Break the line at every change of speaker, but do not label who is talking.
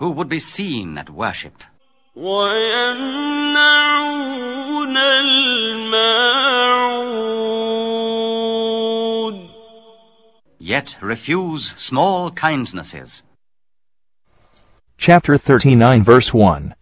who would be seen at worship.
وَيَمْنَعُونَ الْمَاعُونَ
Yet refuse small kindnesses.
Chapter 39 verse 1.